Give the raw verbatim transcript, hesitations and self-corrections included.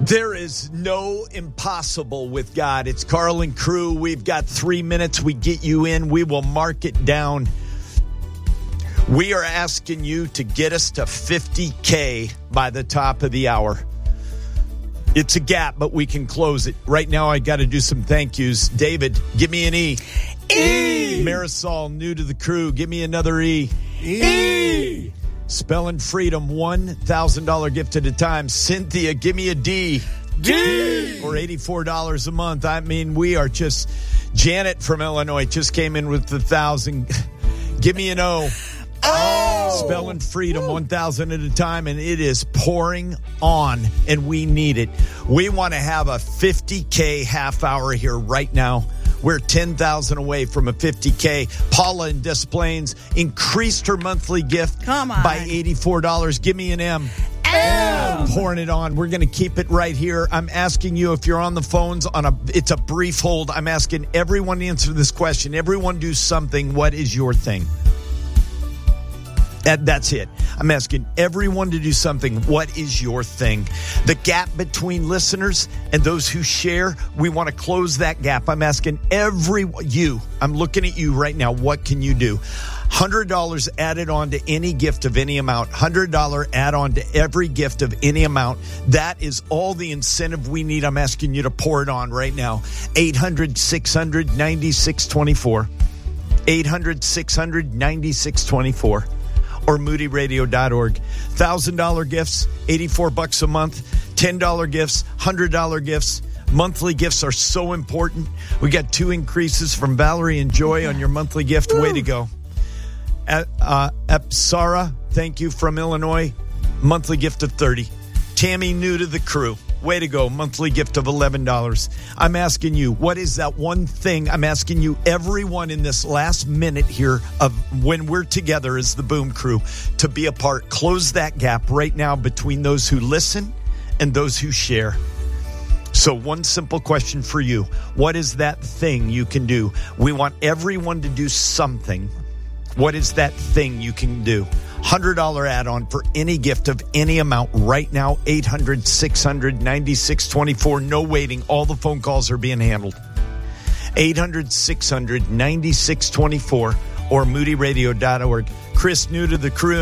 There is no impossible with God. It's Carl and crew. We've got three minutes. We get you in. We will mark it down. We are asking you to get us to fifty K by the top of the hour. It's a gap, but we can close it. Right now, I got to do some thank yous. David, give me an E. E. Marisol, new to the crew. Give me another E. E. Spelling Freedom, one thousand dollars gift at a time. Cynthia, give me a D. D. Or eighty-four dollars a month. I mean, we are just... Janet from Illinois just came in with the one thousand. Give me an O. Oh. Spelling Freedom, one thousand at a time, and it is pouring on, and we need it. We want to have a fifty K half hour here right now. We're ten thousand away from a fifty K. Paula in Des Plaines increased her monthly gift Come on. by eighty-four dollars. Give me an M. M. Pouring it on. We're going to keep it right here. I'm asking you, if you're on the phones, on a, it's a brief hold. I'm asking everyone to answer this question. Everyone do something. What is your thing? That, that's it. I'm asking everyone to do something. What is your thing? The gap between listeners and those who share, we want to close that gap. I'm asking every you. I'm looking at you right now. What can you do? one hundred dollars added on to any gift of any amount. one hundred dollars add on to every gift of any amount. That is all the incentive we need. I'm asking you to pour it on right now. eight hundred, six hundred, ninety-six twenty-four. eight hundred, six hundred, ninety-six twenty-four. Or moody radio dot org. one thousand dollars gifts, eighty-four bucks a month. ten dollars gifts, one hundred dollars gifts. Monthly gifts are so important. We got two increases from Valerie and Joy on your monthly gift. Way to go. Uh, uh, Sarah, thank you, from Illinois. Monthly gift of thirty dollars. Tammy, new to the crew. Way to go. Monthly gift of eleven dollars. I'm asking you, what is that one thing? I'm asking you, everyone in this last minute here of when we're together as the Boom Crew, to be a part. Close that gap right now between those who listen and those who share. So one simple question for you. What is that thing you can do? We want everyone to do something. What is that thing you can do? one hundred dollars add-on for any gift of any amount right now. eight hundred, six hundred, ninety-six twenty-four. No waiting. All the phone calls are being handled. eight hundred, six hundred, ninety-six twenty-four or moody radio dot org. Chris, new to the crew.